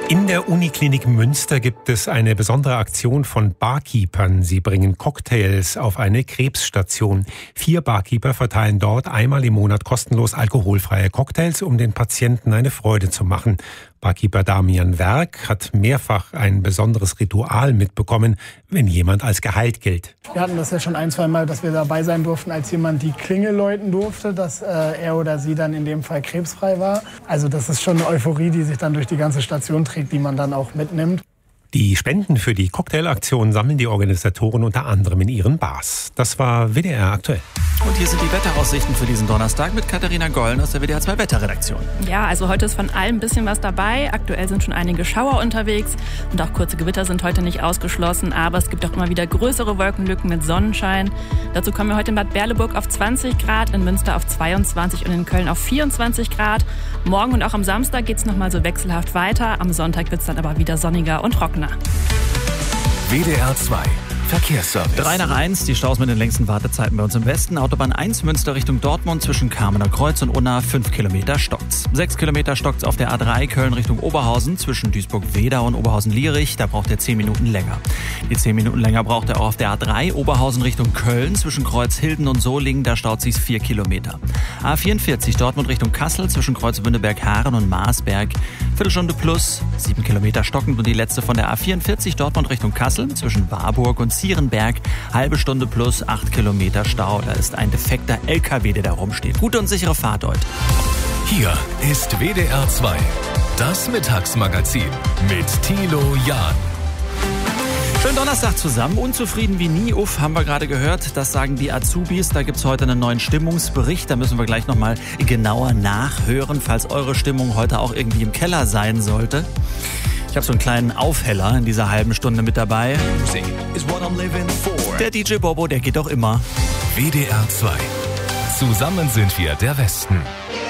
In der Uniklinik Münster gibt es eine besondere Aktion von Barkeepern. Sie bringen Cocktails auf eine Krebsstation. 4 Barkeeper verteilen dort einmal im Monat kostenlos alkoholfreie Cocktails, um den Patienten eine Freude zu machen. Barkeeper Damian Werk hat mehrfach ein besonderes Ritual mitbekommen, wenn jemand als geheilt gilt. Wir hatten das ja schon 1-2 Mal, dass wir dabei sein durften, als jemand die Klingel läuten durfte, dass er oder sie dann in dem Fall krebsfrei war. Also das ist schon eine Euphorie, die sich dann durch die ganze Station trägt, die man dann auch mitnimmt. Die Spenden für die Cocktailaktion sammeln die Organisatoren unter anderem in ihren Bars. Das war WDR aktuell. Und hier sind die Wetteraussichten für diesen Donnerstag mit Katharina Gollen aus der WDR 2 Wetterredaktion. Ja, also heute ist von allem ein bisschen was dabei. Aktuell sind schon einige Schauer unterwegs und auch kurze Gewitter sind heute nicht ausgeschlossen. Aber es gibt auch immer wieder größere Wolkenlücken mit Sonnenschein. Dazu kommen wir heute in Bad Berleburg auf 20 Grad, in Münster auf 22 und in Köln auf 24 Grad. Morgen und auch am Samstag geht es nochmal so wechselhaft weiter. Am Sonntag wird es dann aber wieder sonniger und trockener. WDR 2 Verkehrsservice. 3 nach 1, die Staus mit den längsten Wartezeiten bei uns im Westen. Autobahn 1 Münster Richtung Dortmund zwischen Kamener Kreuz und Unna 5 Kilometer stockt's. 6 Kilometer stockt's auf der A3 Köln Richtung Oberhausen zwischen Duisburg-Wedau und Oberhausen-Lierich. Da braucht er 10 Minuten länger. Die 10 Minuten länger braucht er auch auf der A3 Oberhausen Richtung Köln zwischen Kreuzhilden und Solingen. Da staut sich's 4 Kilometer. A44 Dortmund Richtung Kassel zwischen Kreuz-Wünneberg-Haaren und Marsberg. Viertelstunde plus, 7 Kilometer stockend. Und die letzte von der A44 Dortmund Richtung Kassel zwischen Warburg und Zierenberg. Halbe Stunde plus, 8 Kilometer Stau. Da ist ein defekter LKW, der da rumsteht. Gute und sichere Fahrt heute. Hier ist WDR 2, das Mittagsmagazin mit Thilo Jahn. Schönen Donnerstag zusammen. Unzufrieden wie nie. Uff, haben wir gerade gehört. Das sagen die Azubis. Da gibt's heute einen neuen Stimmungsbericht. Da müssen wir gleich nochmal genauer nachhören, falls eure Stimmung heute auch irgendwie im Keller sein sollte. Ich habe so einen kleinen Aufheller in dieser halben Stunde mit dabei. Der DJ Bobo, der geht doch immer. WDR 2. Zusammen sind wir der Westen.